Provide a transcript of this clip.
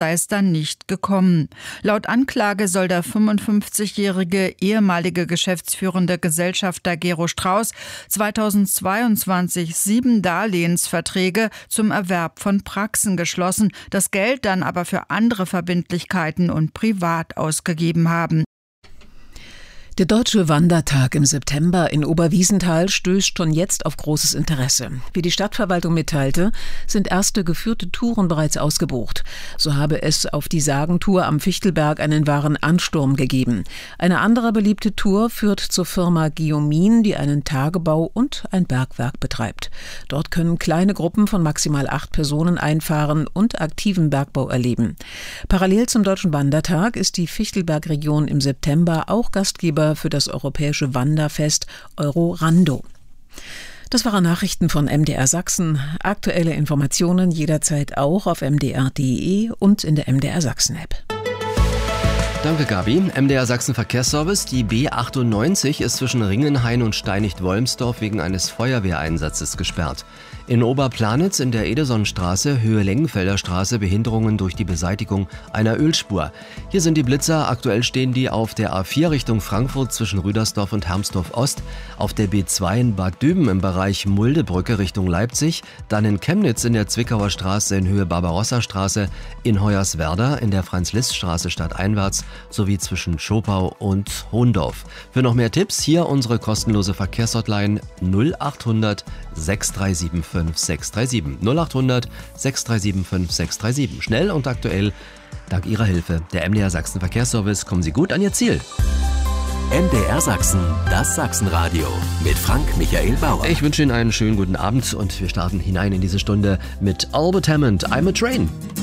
sei es dann nicht gekommen. Laut Anklage soll der 55-jährige ehemalige geschäftsführende Gesellschafter Gero Strauß 2022 7 Darlehensverträge zum Erwerb von Praxen geschlossen, das Geld dann aber für andere Verbindlichkeiten und privat ausgegeben haben. Der Deutsche Wandertag im September in Oberwiesenthal stößt schon jetzt auf großes Interesse. Wie die Stadtverwaltung mitteilte, sind erste geführte Touren bereits ausgebucht. So habe es auf die Sagentour am Fichtelberg einen wahren Ansturm gegeben. Eine andere beliebte Tour führt zur Firma Guillaumin, die einen Tagebau und ein Bergwerk betreibt. Dort können kleine Gruppen von maximal 8 Personen einfahren und aktiven Bergbau erleben. Parallel zum Deutschen Wandertag ist die Fichtelbergregion im September auch Gastgeber für das europäische Wanderfest Eurorando. Das waren Nachrichten von MDR Sachsen. Aktuelle Informationen jederzeit auch auf mdr.de und in der MDR Sachsen-App. Danke, Gabi. MDR Sachsen Verkehrsservice. Die B98 ist zwischen Ringenhain und Steinigt-Wolmsdorf wegen eines Feuerwehreinsatzes gesperrt. In Oberplanitz in der Edesonstraße, Höhe Lengenfelder Straße, Behinderungen durch die Beseitigung einer Ölspur. Hier sind die Blitzer. Aktuell stehen die auf der A4 Richtung Frankfurt zwischen Rüdersdorf und Hermsdorf Ost, auf der B2 in Bad Düben im Bereich Muldebrücke Richtung Leipzig, dann in Chemnitz in der Zwickauer Straße in Höhe Barbarossa-Straße, in Hoyerswerda in der Franz-Liszt-Straße stadteinwärts sowie zwischen Schopau und Hohndorf. Für noch mehr Tipps hier unsere kostenlose Verkehrshotline 0800 637 5637. 0800 637 5637. Schnell und aktuell, dank Ihrer Hilfe. Der MDR Sachsen Verkehrsservice, kommen Sie gut an Ihr Ziel. MDR Sachsen, das Sachsenradio mit Frank Michael Bauer. Ich wünsche Ihnen einen schönen guten Abend und wir starten hinein in diese Stunde mit Albert Hammond, I'm a Train.